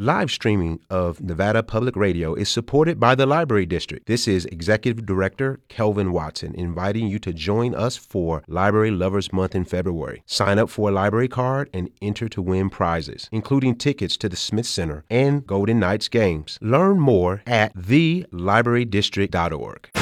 Live streaming of Nevada Public Radio is supported by the Library District. This is Executive Director Kelvin Watson inviting you to join us for Library Lovers Month in February. Sign up for a library card and enter to win prizes, including tickets to the Smith Center and Golden Knights games. Learn more at thelibrarydistrict.org.